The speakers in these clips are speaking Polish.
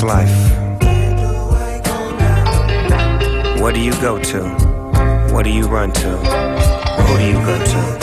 life? Where do you go to? Where do you run to? Who do you go to?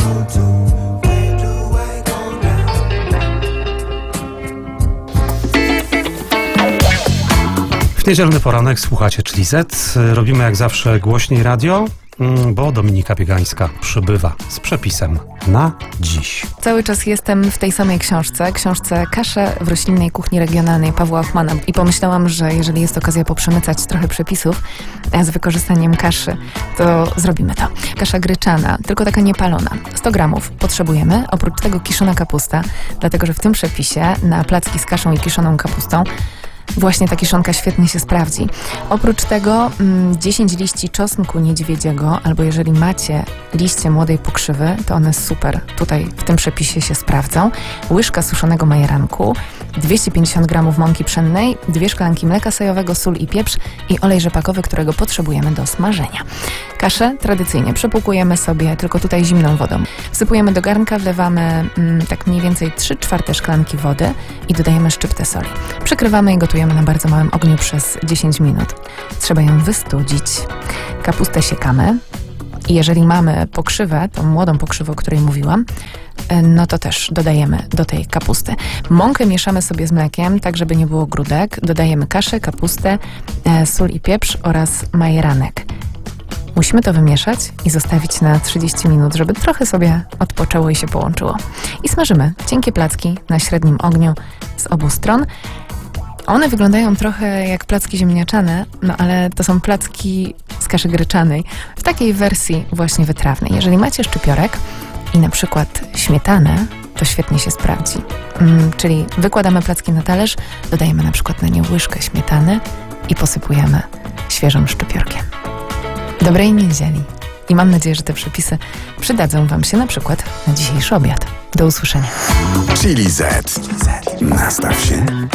W niedzielny poranek słuchacie Czyli Z. Robimy jak zawsze głośniej radio, bo Dominika Biegańska przybywa z przepisem na dziś. Cały czas jestem w tej samej książce Kasze w roślinnej kuchni regionalnej Pawła Ochmana i pomyślałam, że jeżeli jest okazja poprzemycać trochę przepisów z wykorzystaniem kaszy, to zrobimy to. Kasza gryczana, tylko taka niepalona. 100 gramów potrzebujemy, oprócz tego kiszona kapusta, dlatego że w tym przepisie na placki z kaszą i kiszoną kapustą właśnie ta kiszonka świetnie się sprawdzi. Oprócz tego 10 liści czosnku niedźwiedziego, albo jeżeli macie liście młodej pokrzywy, to one super tutaj w tym przepisie się sprawdzą. Łyżka suszonego majeranku, 250 gramów mąki pszennej, 2 szklanki mleka sojowego, sól i pieprz i olej rzepakowy, którego potrzebujemy do smażenia. Kaszę tradycyjnie przepłukujemy sobie, tylko tutaj zimną wodą. Wsypujemy do garnka, wlewamy tak mniej więcej 3/4 szklanki wody i dodajemy szczyptę soli. Przykrywamy i gotujemy na bardzo małym ogniu przez 10 minut. Trzeba ją wystudzić. Kapustę siekamy i jeżeli mamy pokrzywę, tą młodą pokrzywę, o której mówiłam, no to też dodajemy do tej kapusty. Mąkę mieszamy sobie z mlekiem, tak żeby nie było grudek. Dodajemy kaszę, kapustę, sól i pieprz oraz majeranek. Musimy to wymieszać i zostawić na 30 minut, żeby trochę sobie odpoczęło i się połączyło. I smażymy cienkie placki na średnim ogniu z obu stron. One wyglądają trochę jak placki ziemniaczane, no ale to są placki z kaszy gryczanej, w takiej wersji właśnie wytrawnej. Jeżeli macie szczypiorek i na przykład śmietanę, to świetnie się sprawdzi. Czyli wykładamy placki na talerz, dodajemy na przykład na nie łyżkę śmietany i posypujemy świeżym szczypiorkiem. Dobrej niedzieli i mam nadzieję, że te przepisy przydadzą Wam się na przykład na dzisiejszy obiad. Do usłyszenia. Czyli Z. Nastaw się.